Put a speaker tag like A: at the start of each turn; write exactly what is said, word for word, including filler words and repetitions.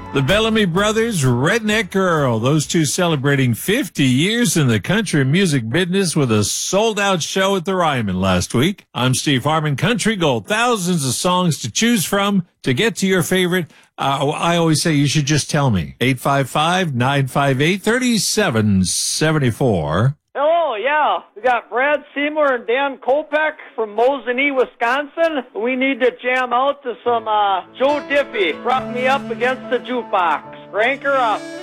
A: The Bellamy Brothers, Redneck Girl. Those two celebrating fifty years in the country music business with a sold-out show at the Ryman last week. I'm Steve Harmon, Country Gold. Thousands of songs to choose from to get to your favorite. Uh, I always say you should just tell me. eight five five, nine five eight, three seven seven four.
B: Hello, yeah. We got Brad Seymour and Dan Kopek from Mosinee, Wisconsin. We need to jam out to some uh, Joe Diffie. Prop me up against the jukebox. Crank her up.